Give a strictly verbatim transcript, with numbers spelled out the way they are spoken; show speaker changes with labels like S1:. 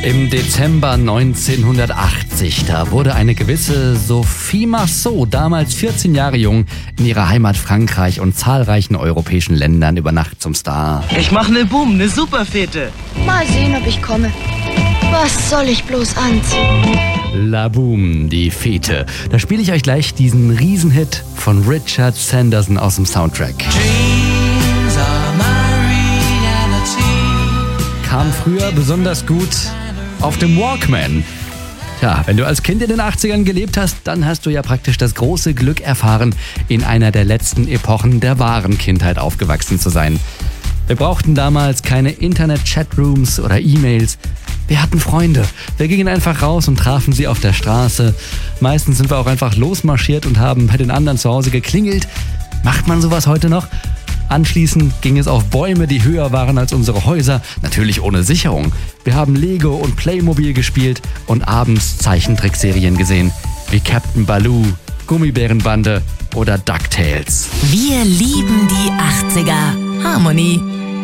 S1: Im Dezember neunzehnhundertachtzig, da wurde eine gewisse Sophie Marceau, damals vierzehn Jahre jung, in ihrer Heimat Frankreich und zahlreichen europäischen Ländern über Nacht zum Star.
S2: Ich mach ne Boom, ne Superfete.
S3: Mal sehen, ob ich komme. Was soll ich bloß anziehen?
S1: La Boom, die Fete. Da spiele ich euch gleich diesen Riesenhit von Richard Sanderson aus dem Soundtrack. Kam früher besonders gut auf dem Walkman. Tja, wenn du als Kind in den achtzigern gelebt hast, dann hast du ja praktisch das große Glück erfahren, in einer der letzten Epochen der wahren Kindheit aufgewachsen zu sein. Wir brauchten damals keine Internet-Chatrooms oder E-Mails. Wir hatten Freunde. Wir gingen einfach raus und trafen sie auf der Straße. Meistens sind wir auch einfach losmarschiert und haben bei den anderen zu Hause geklingelt. Macht man sowas heute noch? Anschließend ging es auf Bäume, die höher waren als unsere Häuser, natürlich ohne Sicherung. Wir haben Lego und Playmobil gespielt und abends Zeichentrickserien gesehen, wie Captain Baloo, Gummibärenbande oder DuckTales.
S4: Wir lieben die achtziger. Harmony.